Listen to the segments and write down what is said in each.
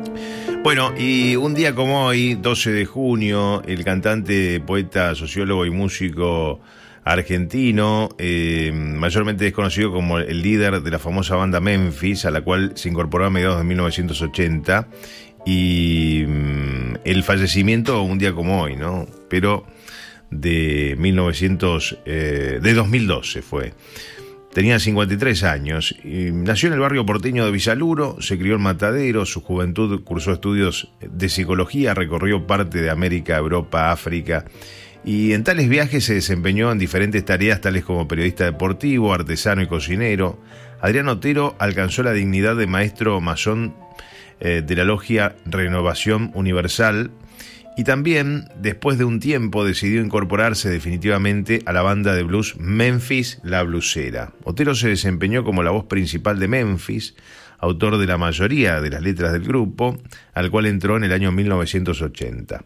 Bueno, y un día como hoy, 12 de junio, el cantante, poeta, sociólogo y músico argentino, mayormente desconocido como el líder de la famosa banda Memphis, a la cual se incorporó a mediados de 1980, y el fallecimiento un día como hoy, ¿no? Pero de 2012 fue. Tenía 53 años, y nació en el barrio porteño de Villaluro, se crió en Matadero, su juventud cursó estudios de psicología, recorrió parte de América, Europa, África, y en tales viajes se desempeñó en diferentes tareas tales como periodista deportivo, artesano y cocinero. Adrián Otero alcanzó la dignidad de maestro masón de la logia Renovación Universal, y también, después de un tiempo, decidió incorporarse definitivamente a la banda de blues Memphis La Blusera. Otero se desempeñó como la voz principal de Memphis, autor de la mayoría de las letras del grupo, al cual entró en el año 1980.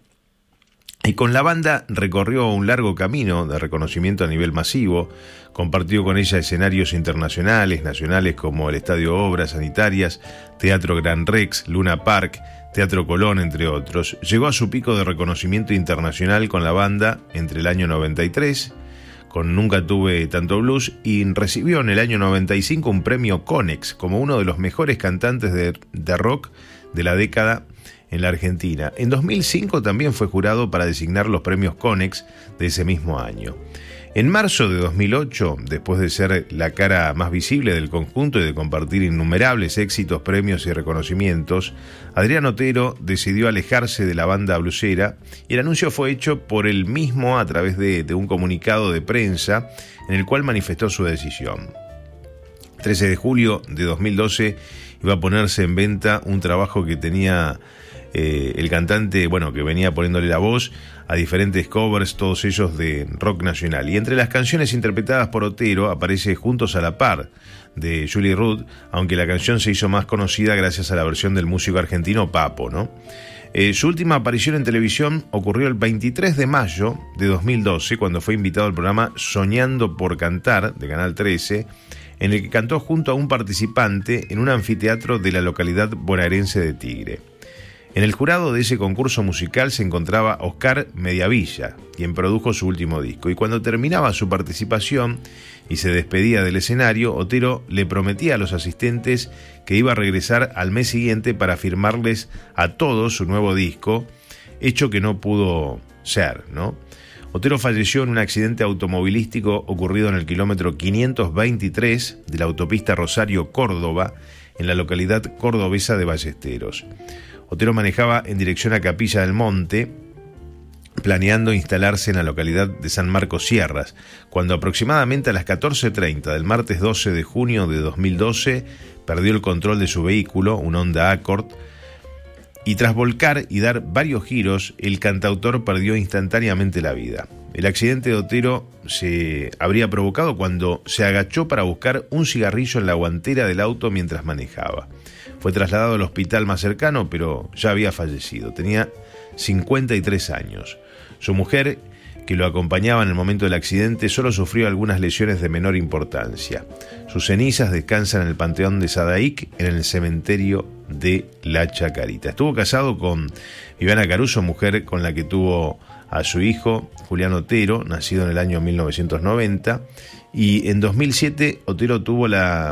Y con la banda recorrió un largo camino de reconocimiento a nivel masivo, compartió con ella escenarios internacionales, nacionales como el Estadio Obras Sanitarias, Teatro Gran Rex, Luna Park, Teatro Colón, entre otros. Llegó a su pico de reconocimiento internacional con la banda entre el año 93, con Nunca Tuve Tanto Blues, y recibió en el año 95 un premio Conex como uno de los mejores cantantes de rock de la década en la Argentina. En 2005 también fue jurado para designar los premios Conex de ese mismo año. En marzo de 2008, después de ser la cara más visible del conjunto y de compartir innumerables éxitos, premios y reconocimientos, Adrián Otero decidió alejarse de la banda blusera, y el anuncio fue hecho por él mismo a través de un comunicado de prensa en el cual manifestó su decisión. 13 de julio de 2012 iba a ponerse en venta un trabajo que tenía el cantante, que venía poniéndole la voz a diferentes covers, todos ellos de rock nacional. Y entre las canciones interpretadas por Otero aparece Juntos a la Par, de Julie Ruth, aunque la canción se hizo más conocida gracias a la versión del músico argentino Papo, ¿no? Su última aparición en televisión ocurrió el 23 de mayo de 2012, cuando fue invitado al programa Soñando por Cantar, de Canal 13, en el que cantó junto a un participante en un anfiteatro de la localidad bonaerense de Tigre. En el jurado de ese concurso musical se encontraba Oscar Mediavilla, quien produjo su último disco, y cuando terminaba su participación y se despedía del escenario, Otero le prometía a los asistentes que iba a regresar al mes siguiente para firmarles a todos su nuevo disco, hecho que no pudo ser, ¿no? Otero falleció en un accidente automovilístico ocurrido en el kilómetro 523 de la autopista Rosario-Córdoba, en la localidad cordobesa de Ballesteros. Otero manejaba en dirección a Capilla del Monte, planeando instalarse en la localidad de San Marcos Sierras, cuando aproximadamente a las 14:30 del martes 12 de junio de 2012 perdió el control de su vehículo, un Honda Accord, y tras volcar y dar varios giros, el cantautor perdió instantáneamente la vida. El accidente de Otero se habría provocado cuando se agachó para buscar un cigarrillo en la guantera del auto mientras manejaba. Fue trasladado al hospital más cercano, pero ya había fallecido. Tenía 53 años. Su mujer, que lo acompañaba en el momento del accidente, solo sufrió algunas lesiones de menor importancia. Sus cenizas descansan en el Panteón de Sadaic, en el cementerio de La Chacarita. Estuvo casado con Viviana Caruso, mujer con la que tuvo a su hijo, Julián Otero, nacido en el año 1990, y en 2007 Otero tuvo la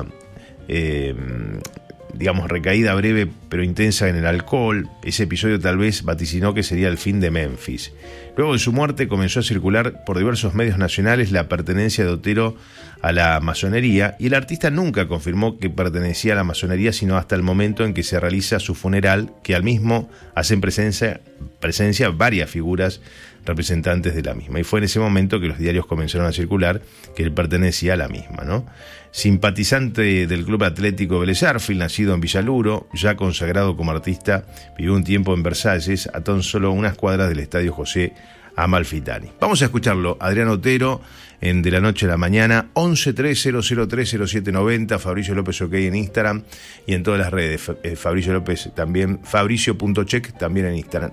recaída breve pero intensa en el alcohol. Ese episodio tal vez vaticinó que sería el fin de Memphis. Luego de su muerte comenzó a circular por diversos medios nacionales la pertenencia de Otero a la masonería, y el artista nunca confirmó que pertenecía a la masonería, sino hasta el momento en que se realiza su funeral, que al mismo hacen presencia varias figuras representantes de la misma. Y fue en ese momento que los diarios comenzaron a circular que él pertenecía a la misma, ¿no? Simpatizante del Club Atlético Vélez Sarsfield, nacido en Villaluro, ya consagrado como artista, vivió un tiempo en Versalles, a tan solo unas cuadras del Estadio José Amalfitani. Vamos a escucharlo, Adrián Otero, en De la Noche a la Mañana, 1130030790, Fabricio López OK en Instagram y en todas las redes, Fabricio López también, Fabricio.check también en Instagram.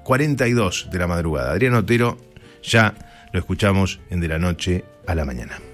1:42 de la madrugada. Adrián Otero, ya lo escuchamos en De la Noche a la Mañana.